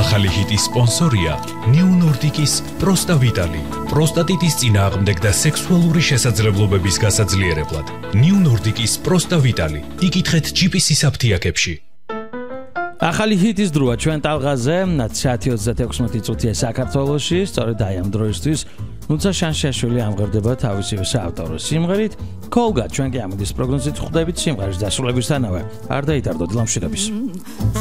ახალი ჰიტის სპონსორია New Nordic-ის პროსტავიტალი. პროსტატიტის წინააღმდეგ და სექსუალური შესაძლებლობების გასაძლიერებლად. New Nordic-ის პროსტავიტალი. იკითხეთ GPS-ის აფთიაქებში. ახალი ჰიტის დროა ჩვენ ტალღაზე 10:36 წუთია საქართველოში, სწორედ აი ამ დროისთვის ნუცა შანშიაშვილი ამღერდება თავისივე საავტორო სიმღერით. Kolga ჩვენ კი ამოდის პროგნოზით ხვდებით სიმღერის დასრულებისთანავე. არ დაიტარდოთ ლამშვიდობის.